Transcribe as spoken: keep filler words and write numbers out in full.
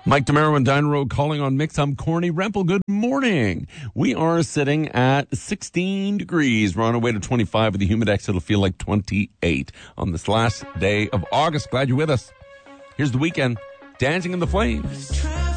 Mike DeMero and Dinah Road calling on Mix. I'm Corny Rempel. Good morning. We are sitting at sixteen degrees. We're on our way to twenty-five with the Humidex. It'll feel like twenty-eight on this last day of August. Glad you're with us. Here's the weekend. Dancing in the Flames.